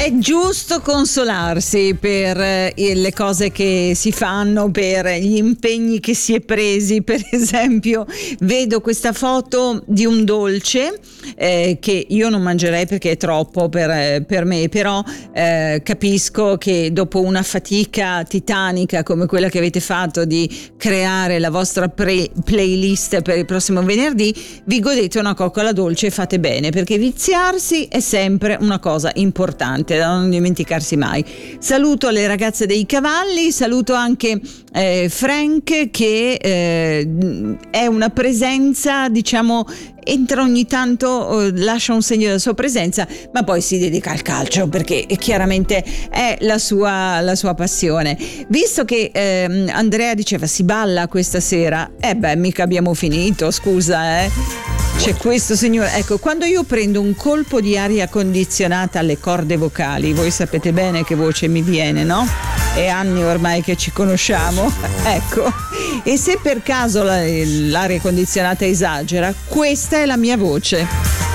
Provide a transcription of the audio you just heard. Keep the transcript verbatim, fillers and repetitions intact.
È giusto consolarsi per eh, le cose che si fanno, per gli impegni che si è presi. Per esempio, vedo questa foto di un dolce eh, che io non mangerei perché è troppo per, eh, per me, però eh, capisco che dopo una fatica titanica come quella che avete fatto di creare la vostra pre- playlist per il prossimo venerdì, vi godete una coccola dolce e fate bene, perché viziarsi è sempre una cosa importante da non dimenticarsi mai. Saluto le ragazze dei cavalli, saluto anche eh, Frank che eh, è una presenza, diciamo, entra ogni tanto, eh, lascia un segno della sua presenza, ma poi si dedica al calcio perché chiaramente è la sua, la sua passione. Visto che eh, Andrea diceva si balla questa sera, eh beh, mica abbiamo finito, scusa eh c'è questo signore, ecco, quando io prendo un colpo di aria condizionata alle corde vocali, voi sapete bene che voce mi viene, no? È anni ormai che ci conosciamo, ecco, e se per caso la, l'aria condizionata esagera, questa è la mia voce.